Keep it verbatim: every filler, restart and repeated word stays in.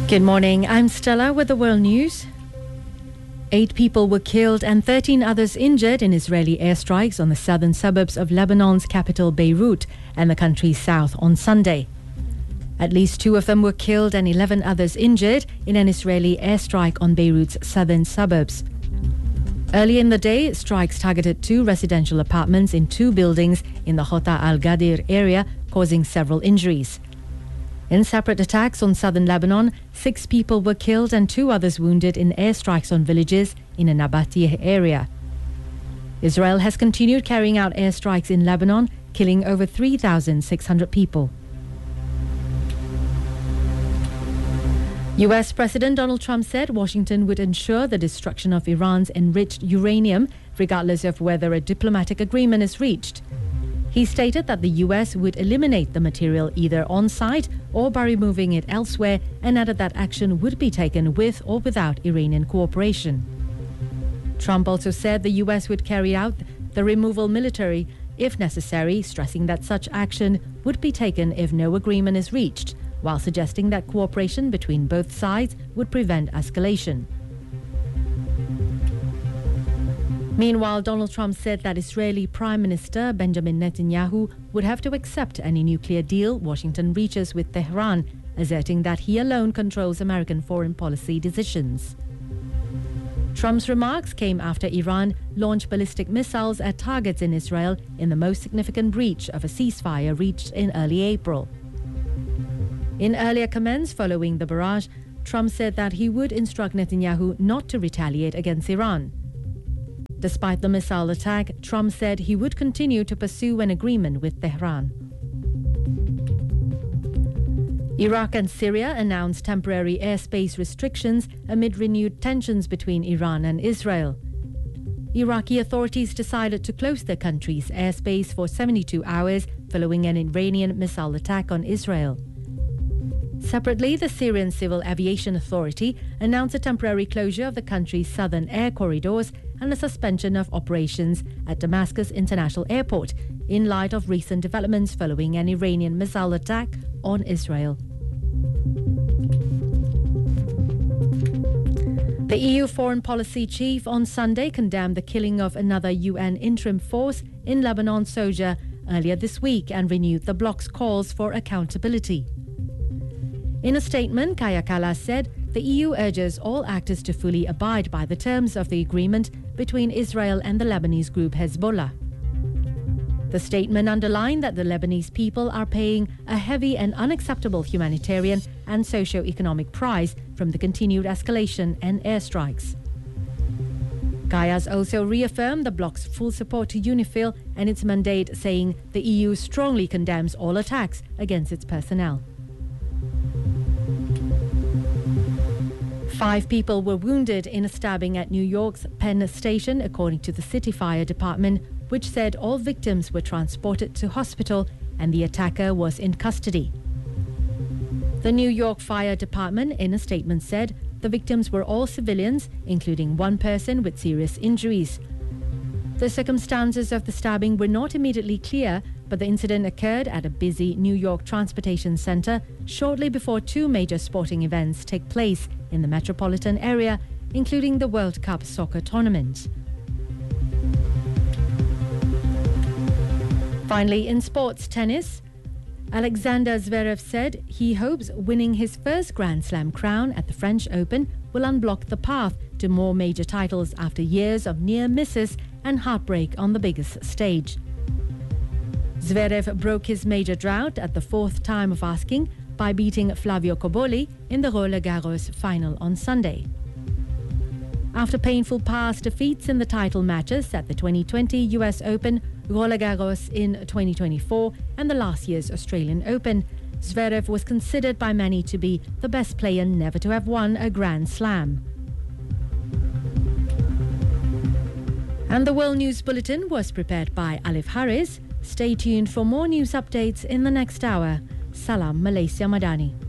Good morning, I'm Stella with the World News. Eight people were killed and thirteen others injured in Israeli airstrikes on the southern suburbs of Lebanon's capital Beirut and the country's south on Sunday. At least two of them were killed and eleven others injured in an Israeli airstrike on Beirut's southern suburbs. Early in the day, strikes targeted two residential apartments in two buildings in the Hota al-Gadir area, causing several injuries. In separate attacks on southern Lebanon, six people were killed and two others wounded in airstrikes on villages in a Nabateh area. Israel has continued carrying out airstrikes in Lebanon, killing over three thousand six hundred people. U S President Donald Trump said Washington would ensure the destruction of Iran's enriched uranium, regardless of whether a diplomatic agreement is reached. He stated that the U S would eliminate the material either on site or by removing it elsewhere, and added that action would be taken with or without Iranian cooperation. Trump also said the U S would carry out the removal military if necessary, stressing that such action would be taken if no agreement is reached, while suggesting that cooperation between both sides would prevent escalation. Meanwhile, Donald Trump said that Israeli Prime Minister Benjamin Netanyahu would have to accept any nuclear deal Washington reaches with Tehran, asserting that he alone controls American foreign policy decisions. Trump's remarks came after Iran launched ballistic missiles at targets in Israel in the most significant breach of a ceasefire reached in early April. In earlier comments following the barrage, Trump said that he would instruct Netanyahu not to retaliate against Iran. Despite the missile attack, Trump said he would continue to pursue an agreement with Tehran. Iraq and Syria announced temporary airspace restrictions amid renewed tensions between Iran and Israel. Iraqi authorities decided to close their country's airspace for seventy-two hours following an Iranian missile attack on Israel. Separately, the Syrian Civil Aviation Authority announced a temporary closure of the country's southern air corridors and a suspension of operations at Damascus International Airport in light of recent developments following an Iranian missile attack on Israel. The E U Foreign Policy Chief on Sunday condemned the killing of another U N interim force in Lebanon, Soja, earlier this week and renewed the bloc's calls for accountability. In a statement, Kaya Kallas said the E U urges all actors to fully abide by the terms of the agreement between Israel and the Lebanese group Hezbollah. The statement underlined that the Lebanese people are paying a heavy and unacceptable humanitarian and socio-economic price from the continued escalation and airstrikes. Kayas also reaffirmed the bloc's full support to UNIFIL and its mandate, saying the E U strongly condemns all attacks against its personnel. Five people were wounded in a stabbing at New York's Penn Station, according to the City Fire Department, which said all victims were transported to hospital and the attacker was in custody. The New York Fire Department, in a statement, said the victims were all civilians, including one person with serious injuries. The circumstances of the stabbing were not immediately clear, but the incident occurred at a busy New York transportation center shortly before two major sporting events take place in the metropolitan area, including the World Cup soccer tournament. Finally, in sports tennis, Alexander Zverev said he hopes winning his first Grand Slam crown at the French Open will unblock the path to more major titles after years of near misses and heartbreak on the biggest stage. Zverev broke his major drought at the fourth time of asking by beating Flavio Cobolli in the Roland Garros final on Sunday. After painful past defeats in the title matches at the twenty twenty U S Open, Roland Garros in twenty twenty-four and the last year's Australian Open, Zverev was considered by many to be the best player never to have won a Grand Slam. And the World News Bulletin was prepared by Alif Harris. Stay tuned for more news updates in the next hour. Salam Malaysia Madani.